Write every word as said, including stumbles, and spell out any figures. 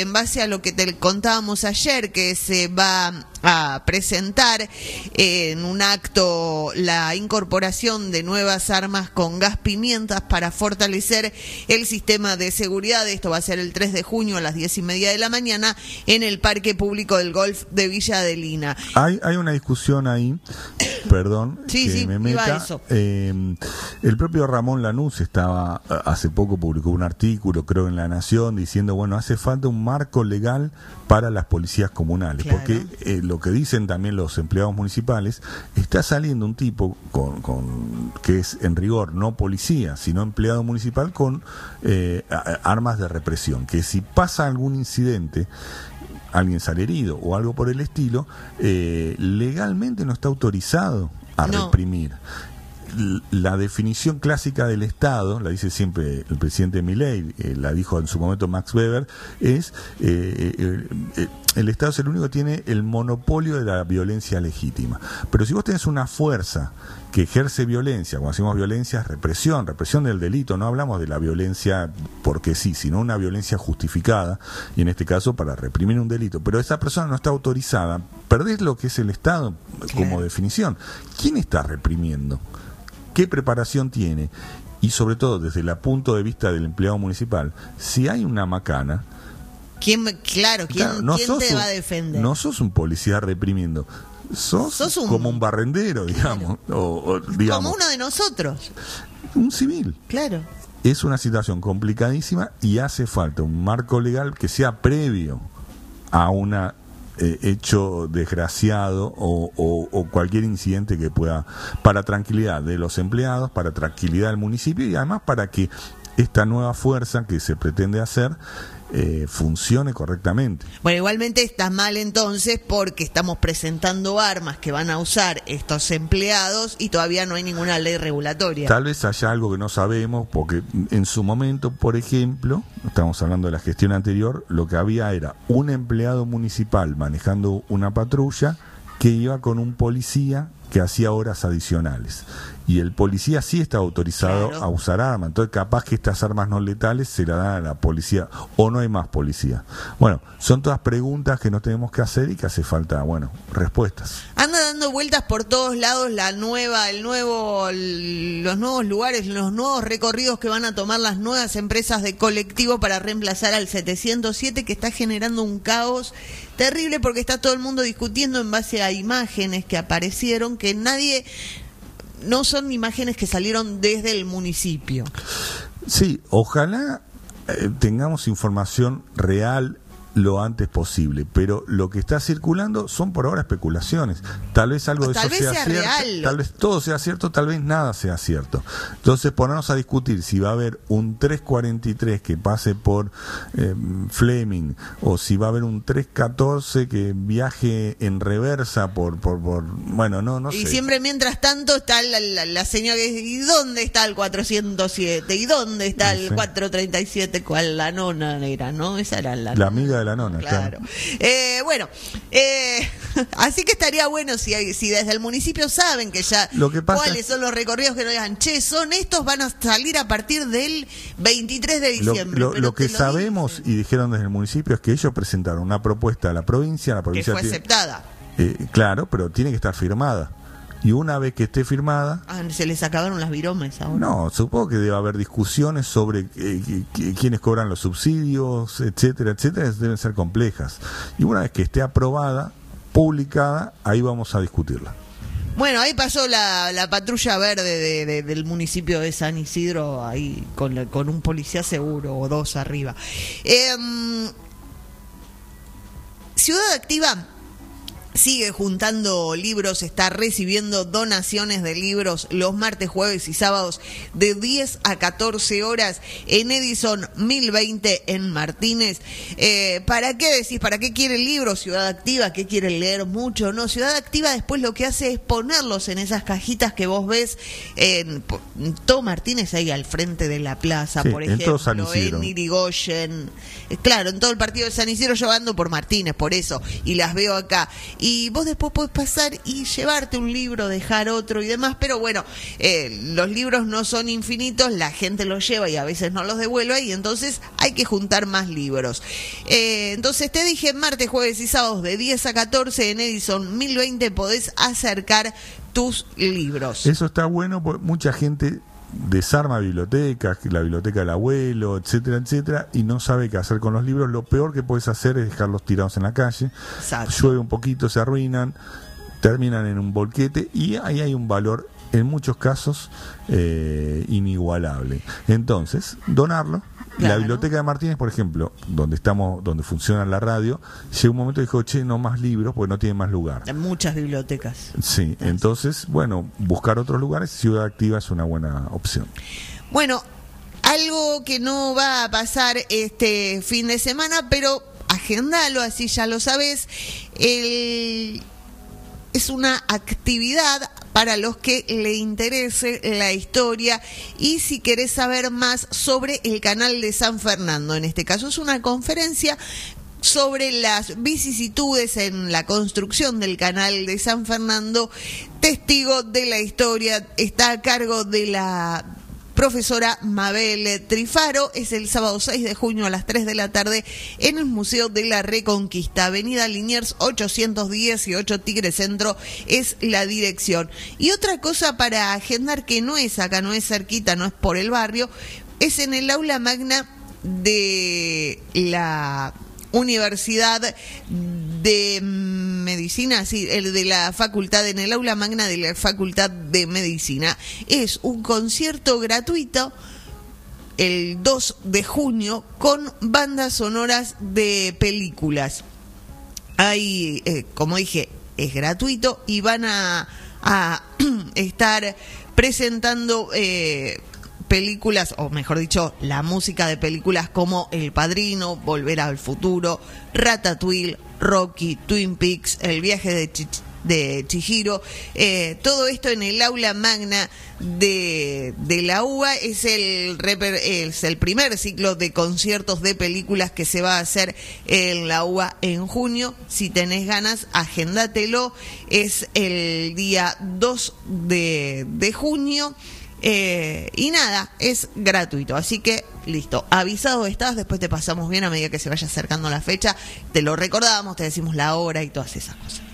en base a lo que te contábamos ayer, que se va a presentar en un acto la incorporación de nuevas armas con gas pimientas para fortalecer el sistema de seguridad. Esto va a ser el tres de junio a las diez y media de la mañana en el Parque Público del Golf de Villa Adelina. Hay, hay una discusión ahí, perdón, sí, que sí, me meta. eso. Eh, el propio Ramón Lanús estaba, hace poco publicó un artículo, creo en La Nación, diciendo, bueno, hace falta un marco legal para las policías comunales, claro. porque eh, lo que dicen también los empleados municipales, está saliendo un tipo con, con que es en rigor no policía, sino empleado municipal con eh, armas de represión, que si pasa algún incidente, alguien sale herido o algo por el estilo, eh, legalmente no está autorizado a no. reprimir. La definición clásica del Estado, la dice siempre el presidente Milei, eh, la dijo en su momento Max Weber, es eh, eh, eh, el Estado es el único que tiene el monopolio de la violencia legítima. Pero si vos tenés una fuerza que ejerce violencia, cuando decimos violencia es represión, represión del delito, no hablamos de la violencia porque sí, sino una violencia justificada, y en este caso para reprimir un delito, pero esa persona no está autorizada, perdés lo que es el Estado como claro. definición. ¿Quién está reprimiendo? ¿Qué preparación tiene? Y sobre todo desde el punto de vista del empleado municipal, si hay una macana, ¿quién, claro, ¿quién, claro, no ¿quién te un, va a defender? No sos un policía reprimiendo, sos, sos un, como un barrendero, digamos, claro. o, o, digamos. Como uno de nosotros. Un civil. Claro. Es una situación complicadísima y hace falta un marco legal que sea previo a una Eh, hecho desgraciado o, o, o cualquier incidente que pueda, para tranquilidad de los empleados, para tranquilidad del municipio y además para que esta nueva fuerza que se pretende hacer eh, funcione correctamente. Bueno, igualmente está mal entonces porque estamos presentando armas que van a usar estos empleados y todavía no hay ninguna ley regulatoria. Tal vez haya algo que no sabemos, porque en su momento, por ejemplo, estamos hablando de la gestión anterior, lo que había era un empleado municipal manejando una patrulla que iba con un policía que hacía horas adicionales. Y el policía sí está autorizado claro. a usar armas. Entonces capaz que estas armas no letales se las dan a la policía o no hay más policía. Bueno, son todas preguntas que nos tenemos que hacer y que hace falta, bueno, respuestas. Anda dando vueltas por todos lados la nueva, el nuevo, el, los nuevos lugares, los nuevos recorridos que van a tomar las nuevas empresas de colectivo para reemplazar al setecientos siete, que está generando un caos terrible porque está todo el mundo discutiendo en base a imágenes que aparecieron que nadie... No son imágenes que salieron desde el municipio. Sí, ojalá eh, tengamos información real lo antes posible, pero lo que está circulando son por ahora especulaciones. Tal vez algo de tal eso vez sea, sea cierto, real. Tal vez todo sea cierto, tal vez nada sea cierto. Entonces ponernos a discutir si va a haber un tres cuarenta y tres que pase por eh, Fleming o si va a haber un tres catorce que viaje en reversa por, por, por bueno, no, no y sé. Y siempre mientras tanto está la, la, la señora que dice, ¿y dónde está el cuatrocientos siete? ¿Y dónde está el sí. cuatrocientos treinta y siete? ¿Cuál? La nona era, ¿no? Esa era la, la amiga de la nona, claro. claro. Eh, bueno, eh, así que estaría bueno si, hay, si desde el municipio saben que ya lo que pasa cuáles son los recorridos, que no digan, che, son estos, van a salir a partir del veintitrés de diciembre. Lo, lo, pero lo que lo sabemos dicen. Y dijeron desde el municipio es que ellos presentaron una propuesta a la provincia, la provincia que fue tiene, aceptada. Eh, claro, pero tiene que estar firmada. Y una vez que esté firmada... Ah, se les acabaron las viromes ahora. No, supongo que debe haber discusiones sobre eh, quiénes cobran los subsidios, etcétera, etcétera, deben ser complejas. Y una vez que esté aprobada, publicada, ahí vamos a discutirla. Bueno, ahí pasó la, la patrulla verde de, de, del municipio de San Isidro, ahí con, la, con un policía seguro o dos arriba. Eh, Ciudad Activa sigue juntando libros, está recibiendo donaciones de libros los martes, jueves y sábados de diez a catorce horas en Edison mil veinte en Martínez. Eh, ¿Para qué decís? ¿Para qué quiere el libro Ciudad Activa? ¿Qué quiere leer mucho? No, Ciudad Activa después lo que hace es ponerlos en esas cajitas que vos ves en, en todo Martínez, ahí al frente de la plaza, sí, por ejemplo, en, todo San Isidro. en Irigoyen. Eh, claro, en todo el partido de San Isidro yo ando por Martínez, por eso, y las veo acá. y vos después podés pasar y llevarte un libro, dejar otro y demás, pero bueno, eh, los libros no son infinitos, la gente los lleva y a veces no los devuelve, y entonces hay que juntar más libros. Eh, entonces te dije, martes, jueves y sábados de diez a catorce en Edison mil veinte podés acercar tus libros. Eso está bueno porque mucha gente desarma bibliotecas, la biblioteca del abuelo, etcétera, etcétera, y no sabe qué hacer con los libros. Lo peor que puedes hacer es dejarlos tirados en la calle. Exacto. Llueve un poquito, se arruinan, terminan en un bolquete, y ahí hay un valor en muchos casos eh, inigualable. Entonces, donarlo. Claro. La biblioteca de Martínez, por ejemplo, donde estamos, donde funciona la radio, llegó un momento y dijo, che, no más libros porque no tiene más lugar. En muchas bibliotecas. Sí, entonces, bueno, buscar otros lugares, Ciudad Activa es una buena opción. Bueno, algo que no va a pasar este fin de semana, pero agendalo, así ya lo sabes. El... Es una actividad para los que le interese la historia y si querés saber más sobre el Canal de San Fernando. En este caso es una conferencia sobre las vicisitudes en la construcción del Canal de San Fernando. Testigo de la historia está a cargo de la profesora Mabel Trifaro. Es el sábado seis de junio a las tres de la tarde en el Museo de la Reconquista, Avenida Liniers ochocientos dieciocho, Tigre Centro es la dirección. Y otra cosa para agendar que no es acá, no es cerquita, no es por el barrio, es en el aula magna de la Universidad de Medicina, sí, el de la facultad, en el aula magna de la Facultad de Medicina. Es un concierto gratuito el dos de junio con bandas sonoras de películas. Hay, eh, como dije, es gratuito y van a, a estar presentando eh, películas, o mejor dicho, la música de películas como El Padrino, Volver al Futuro, Ratatouille, Rocky, Twin Peaks, El viaje de, Ch- de Chihiro. Eh, todo esto en el aula magna de, de la U B A. Es el, reper, es el primer ciclo de conciertos de películas que se va a hacer en la U B A en junio. Si tenés ganas, agéndatelo. Es el día dos de junio. Eh, y nada, es gratuito, así que listo, avisado estás. Después te pasamos bien a medida que se vaya acercando la fecha, te lo recordamos, te decimos la hora y todas esas cosas.